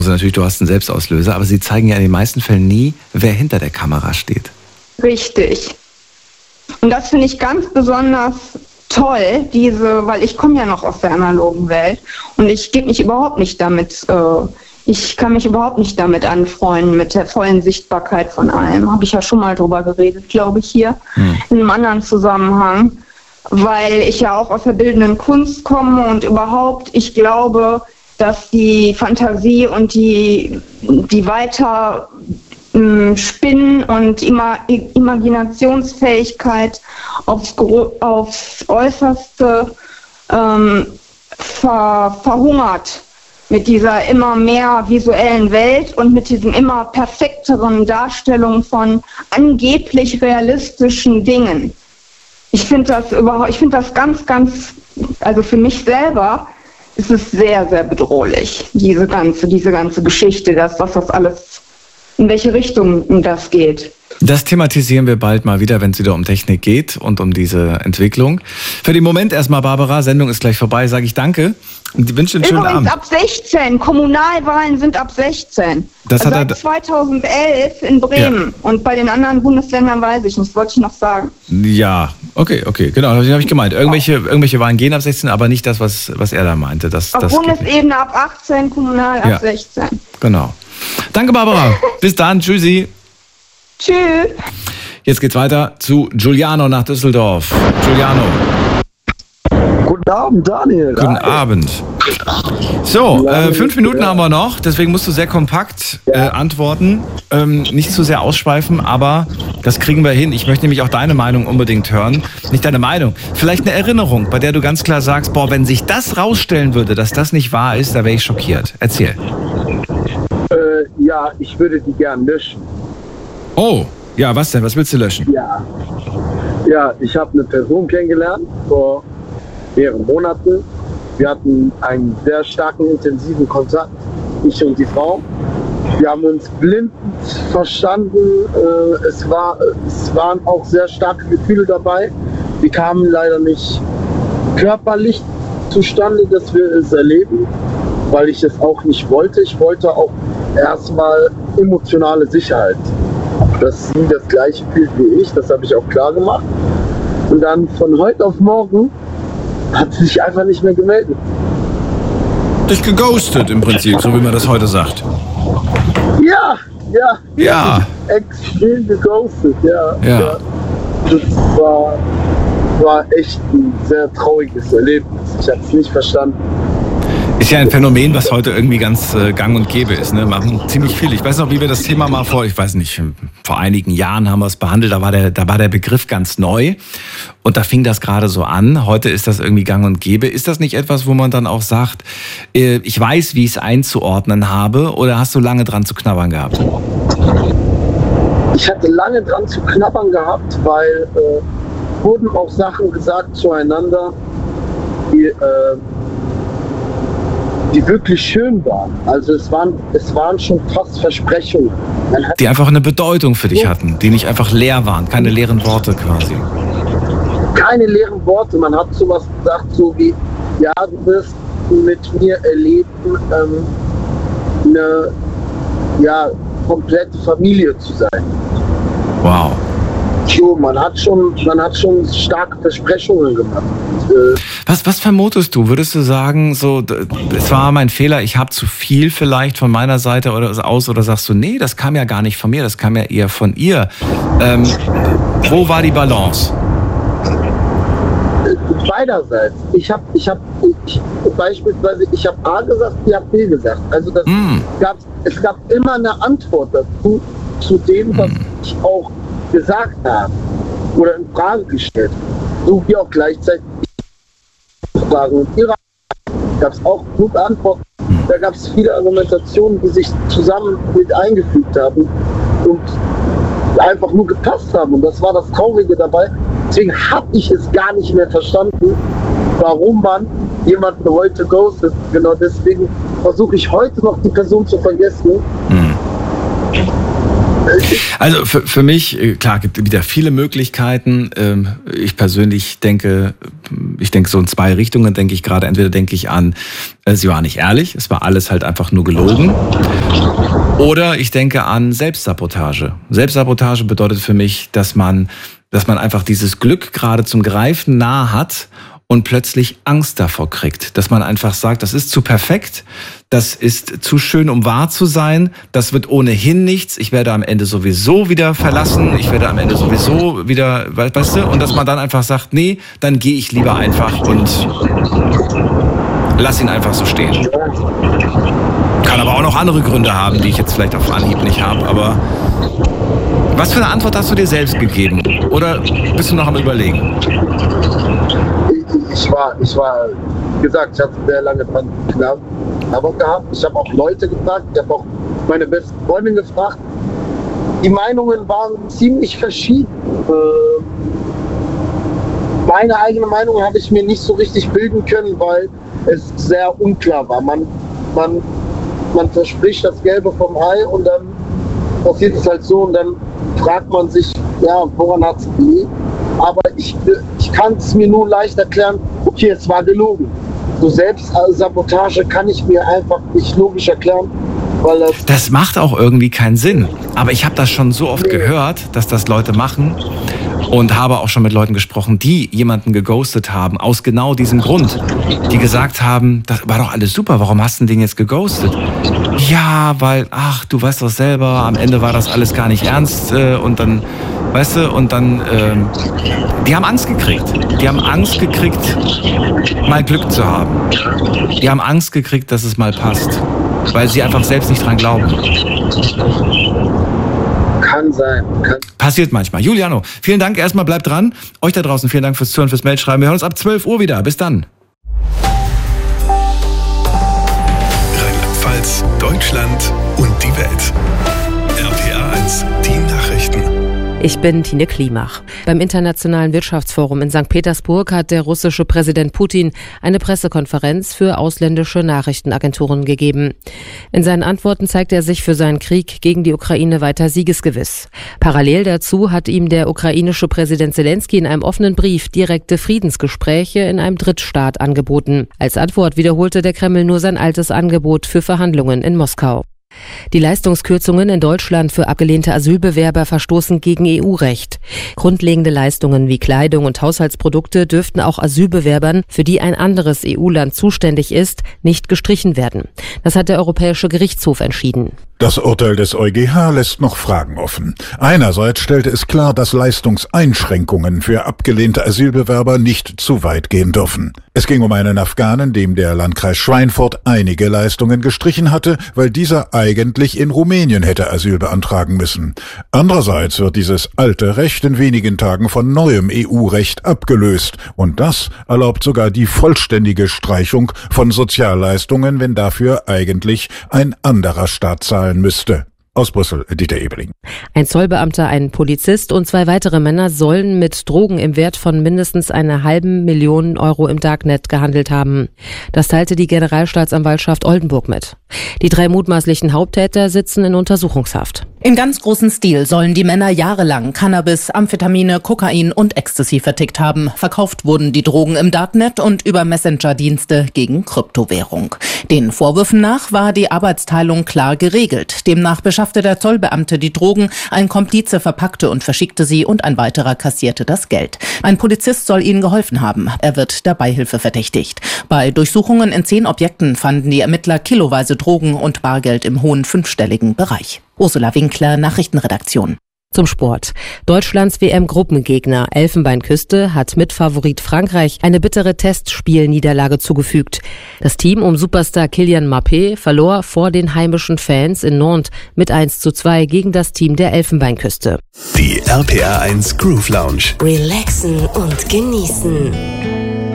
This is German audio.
Also natürlich, du hast einen Selbstauslöser, aber sie zeigen ja in den meisten Fällen nie, wer hinter der Kamera steht. Richtig. Und das finde ich ganz besonders toll, weil ich komme ja noch aus der analogen Welt und ich gebe mich überhaupt nicht damit, ich kann mich überhaupt nicht damit anfreunden, mit der vollen Sichtbarkeit von allem. Habe ich ja schon mal drüber geredet, glaube ich, hier in einem anderen Zusammenhang, weil ich ja auch aus der bildenden Kunst komme und überhaupt, ich glaube, dass die Fantasie und die weiter Spinnen und Imaginationsfähigkeit aufs Äußerste verhungert mit dieser immer mehr visuellen Welt und mit diesen immer perfekteren Darstellungen von angeblich realistischen Dingen. Ich finde das ganz, ganz, also für mich selber ist es sehr, sehr bedrohlich, diese ganze Geschichte, was das alles, in welche Richtung das geht. Das thematisieren wir bald mal wieder, wenn es wieder um Technik geht und um diese Entwicklung. Für den Moment erstmal, Barbara, Sendung ist gleich vorbei, sage ich danke und wünsche einen schönen Abend. Ab 16, Kommunalwahlen sind ab 16. Das hat seit 2011 in Bremen und bei den anderen Bundesländern weiß ich nicht, das wollte ich noch sagen. Ja, okay, genau, das habe ich gemeint. Irgendwelche Wahlen gehen ab 16, aber nicht das, was er da meinte. Auf Bundesebene ab 18, kommunal ab 16. Genau. Danke, Barbara. Bis dann, tschüssi. Tschüss. Jetzt geht's weiter zu Giuliano nach Düsseldorf. Giuliano. Guten Abend, Daniel. Guten Abend. So, 5 Minuten haben wir noch, deswegen musst du sehr kompakt antworten. Nicht zu sehr ausschweifen, aber das kriegen wir hin. Ich möchte nämlich auch deine Meinung unbedingt hören. Nicht deine Meinung, vielleicht eine Erinnerung, bei der du ganz klar sagst, boah, wenn sich das rausstellen würde, dass das nicht wahr ist, da wäre ich schockiert. Erzähl. Ja, ich würde die gern löschen. Oh, ja, was denn? Was willst du löschen? Ja, ich habe eine Person kennengelernt vor mehreren Monaten. Wir hatten einen sehr starken, intensiven Kontakt, ich und die Frau. Wir haben uns blind verstanden. Es waren auch sehr starke Gefühle dabei. Die kamen leider nicht körperlich zustande, dass wir es erleben, weil ich es auch nicht wollte. Ich wollte auch erstmal emotionale Sicherheit. Dass sie das Gleiche fühlt wie ich, das habe ich auch klar gemacht. Und dann von heute auf morgen hat sie sich einfach nicht mehr gemeldet. Dich geghostet im Prinzip, so wie man das heute sagt. Ja. Extrem geghostet, ja. Das war echt ein sehr trauriges Erlebnis. Ich habe es nicht verstanden. Ist ja ein Phänomen, was heute irgendwie ganz gang und gäbe ist. Ne? Machen ziemlich viele. Ich weiß noch, wie wir das Thema mal vor einigen Jahren haben wir es behandelt. Da war der Begriff ganz neu und da fing das gerade so an. Heute ist das irgendwie gang und gäbe. Ist das nicht etwas, wo man dann auch sagt, ich weiß, wie ich es einzuordnen habe, oder hast du lange dran zu knabbern gehabt? Ich hatte lange dran zu knabbern gehabt, weil wurden auch Sachen gesagt zueinander, die wirklich schön waren. Also es waren schon fast Versprechungen. Die einfach eine Bedeutung für dich hatten, die nicht einfach leer waren, keine leeren Worte quasi. Keine leeren Worte. Man hat sowas gesagt, so wie, ja, du wirst mit mir erleben, eine komplette Familie zu sein. Wow. So, man hat schon starke Versprechungen gemacht. Was vermutest du? Würdest du sagen, so, es war mein Fehler, ich habe zu viel vielleicht von meiner Seite oder sagst du, nee, das kam ja gar nicht von mir, das kam ja eher von ihr. Wo war die Balance? Beiderseits. Ich habe beispielsweise, ich habe A gesagt, sie hat B gesagt. Also es gab immer eine Antwort dazu, zu dem, was ich auch gesagt habe oder in Frage gestellt. So wie auch gleichzeitig Fragen. Und ihre gab es auch genug Antworten. Da gab es viele Argumentationen, die sich zusammen mit eingefügt haben und einfach nur gepasst haben. Und das war das Traurige dabei. Deswegen habe ich es gar nicht mehr verstanden, warum man jemanden heute ghostet. Genau deswegen versuche ich heute noch die Person zu vergessen. Also für mich, klar, gibt es wieder viele Möglichkeiten. Ich persönlich denke so in zwei Richtungen, denke ich gerade. Entweder denke ich an, sie war nicht ehrlich, es war alles halt einfach nur gelogen. Oder ich denke an Selbstsabotage. Selbstsabotage bedeutet für mich, dass man einfach dieses Glück gerade zum Greifen nah hat und plötzlich Angst davor kriegt. Dass man einfach sagt, das ist zu perfekt, das ist zu schön, um wahr zu sein, das wird ohnehin nichts, ich werde am Ende sowieso wieder verlassen, ich werde am Ende sowieso wieder, weißt du, und dass man dann einfach sagt, nee, dann gehe ich lieber einfach und lass ihn einfach so stehen. Kann aber auch noch andere Gründe haben, die ich jetzt vielleicht auf Anhieb nicht habe, aber was für eine Antwort hast du dir selbst gegeben? Oder bist du noch am Überlegen? Ich war, wie gesagt, ich hatte sehr lange Pandemie gehabt. Ich habe auch Leute gefragt, ich habe auch meine beste Freundin gefragt. Die Meinungen waren ziemlich verschieden. Meine eigene Meinung habe ich mir nicht so richtig bilden können, weil es sehr unklar war. Man verspricht das Gelbe vom Ei und dann passiert es halt so und dann fragt man sich, ja, woran hat es gelegen? Aber ich kann es mir nur leicht erklären, okay, es war gelogen. So Selbstsabotage kann ich mir einfach nicht logisch erklären, weil das macht auch irgendwie keinen Sinn. Aber ich habe das schon so oft gehört, dass das Leute machen und habe auch schon mit Leuten gesprochen, die jemanden geghostet haben, aus genau diesem Grund. Die gesagt haben, das war doch alles super, warum hast du den jetzt geghostet? Ja, weil, ach, du weißt doch selber, am Ende war das alles gar nicht ernst und dann, weißt du, und dann, die haben Angst gekriegt. Die haben Angst gekriegt, mal Glück zu haben. Die haben Angst gekriegt, dass es mal passt, weil sie einfach selbst nicht dran glauben. Kann sein. Passiert manchmal. Juliano, vielen Dank erstmal, bleibt dran. Euch da draußen vielen Dank fürs Zuhören, fürs Mailschreiben. Wir hören uns ab 12 Uhr wieder. Bis dann. Rheinland-Pfalz, Deutschland und die Welt. RPA 1, die Nachrichten. Ich bin Tine Klimach. Beim Internationalen Wirtschaftsforum in St. Petersburg hat der russische Präsident Putin eine Pressekonferenz für ausländische Nachrichtenagenturen gegeben. In seinen Antworten zeigt er sich für seinen Krieg gegen die Ukraine weiter siegesgewiss. Parallel dazu hat ihm der ukrainische Präsident Zelensky in einem offenen Brief direkte Friedensgespräche in einem Drittstaat angeboten. Als Antwort wiederholte der Kreml nur sein altes Angebot für Verhandlungen in Moskau. Die Leistungskürzungen in Deutschland für abgelehnte Asylbewerber verstoßen gegen EU-Recht. Grundlegende Leistungen wie Kleidung und Haushaltsprodukte dürften auch Asylbewerbern, für die ein anderes EU-Land zuständig ist, nicht gestrichen werden. Das hat der Europäische Gerichtshof entschieden. Das Urteil des EuGH lässt noch Fragen offen. Einerseits stellte es klar, dass Leistungseinschränkungen für abgelehnte Asylbewerber nicht zu weit gehen dürfen. Es ging um einen Afghanen, dem der Landkreis Schweinfurt einige Leistungen gestrichen hatte, weil dieser eigentlich in Rumänien hätte Asyl beantragen müssen. Andererseits wird dieses alte Recht in wenigen Tagen von neuem EU-Recht abgelöst. Und das erlaubt sogar die vollständige Streichung von Sozialleistungen, wenn dafür eigentlich ein anderer Staat zahlen müsste. Aus Brüssel, Dieter Ebeling. Ein Zollbeamter, ein Polizist und 2 weitere Männer sollen mit Drogen im Wert von mindestens 500.000 Euro im Darknet gehandelt haben. Das teilte die Generalstaatsanwaltschaft Oldenburg mit. Die 3 mutmaßlichen Haupttäter sitzen in Untersuchungshaft. In ganz großem Stil sollen die Männer jahrelang Cannabis, Amphetamine, Kokain und Ecstasy vertickt haben. Verkauft wurden die Drogen im Darknet und über Messenger-Dienste gegen Kryptowährung. Den Vorwürfen nach war die Arbeitsteilung klar geregelt. Demnach beschaffte der Zollbeamte die Drogen, ein Komplize verpackte und verschickte sie und ein weiterer kassierte das Geld. Ein Polizist soll ihnen geholfen haben. Er wird der Beihilfe verdächtigt. Bei Durchsuchungen in 10 Objekten fanden die Ermittler kiloweise Drogen und Bargeld im hohen 5-stelligen Bereich. Ursula Winkler, Nachrichtenredaktion. Zum Sport. Deutschlands WM-Gruppengegner Elfenbeinküste hat Mitfavorit Frankreich eine bittere Testspielniederlage zugefügt. Das Team um Superstar Kylian Mbappé verlor vor den heimischen Fans in Nantes mit 1:2 gegen das Team der Elfenbeinküste. Die RPA 1 Groove Lounge. Relaxen und genießen.